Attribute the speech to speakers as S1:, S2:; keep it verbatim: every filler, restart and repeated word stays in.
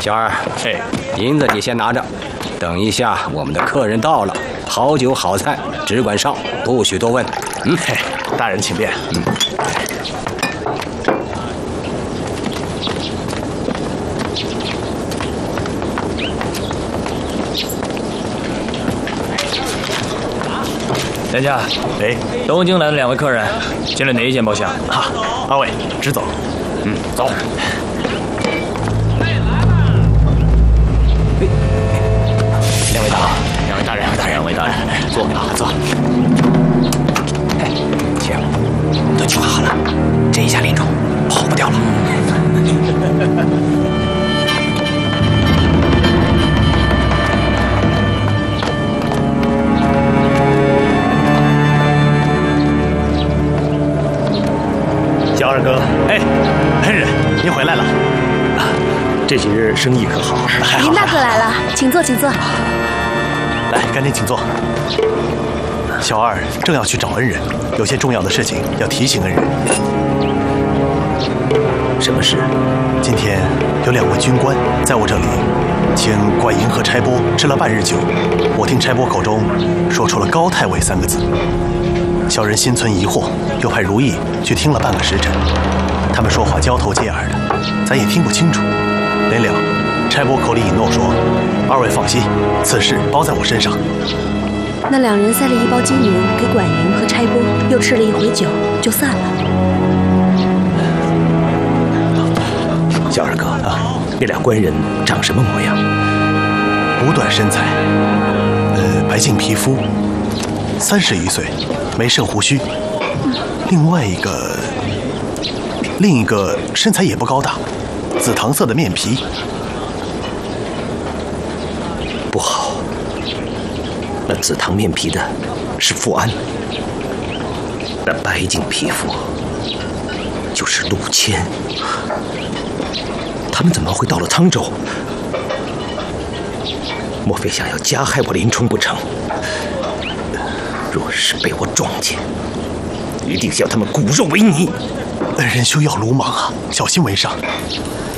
S1: 小二，
S2: 哎，
S1: 银子你先拿着，等一下我们的客人到了，好酒好菜，只管上，不许多问。
S2: 嗯，嘿，大人请便。嗯。
S3: 店家，
S2: 哎，
S3: 东京来的两位客人，进了哪一间包厢？
S2: 好，二位直走。
S3: 嗯，走。
S2: 两位大人，
S3: 两位大人，两位大人，坐啊，坐。
S1: 哎，请，都瞧好了，这一下拎住，跑不掉了。
S2: 小二哥，哎，恩人，您回来了。啊，这几日生意可好？还好。
S4: 林大哥来了，请坐，请坐。
S2: 来，赶紧请坐。小二正要去找恩人，有些重要的事情要提醒恩人。
S5: 什么事？
S2: 今天有两位军官在我这里，请拐银和差拨吃了半日酒。我听差拨口中说出了高太尉三个字。小人心存疑惑，又派如意去听了半个时辰，他们说话交头接耳的，咱也听不清楚。临了，差拨口里允诺说：“二位放心，此事包在我身上。”
S4: 那两人塞了一包金银给管营和差拨，又吃了一回酒，就散了。
S5: 小二哥啊，那俩官人长什么模样？
S2: 五短身材，呃，白净皮肤，三十余岁，没剩胡须。另外一个，另一个身材也不高大，紫糖色的面皮。
S5: 不好，那紫糖面皮的是富安，那白净皮肤就是陆谦。他们怎么会到了沧州？莫非想要加害我林冲不成？若是被我撞见，一定向他们骨肉为泥。
S2: 恩人休要鲁莽啊，小心为上。